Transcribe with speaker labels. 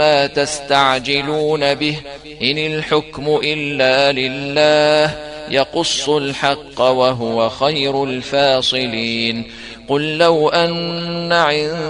Speaker 1: ما تستعجلون به إن الحكم إلا لله يقص الحق وهو خير الفاصلين قل لو أن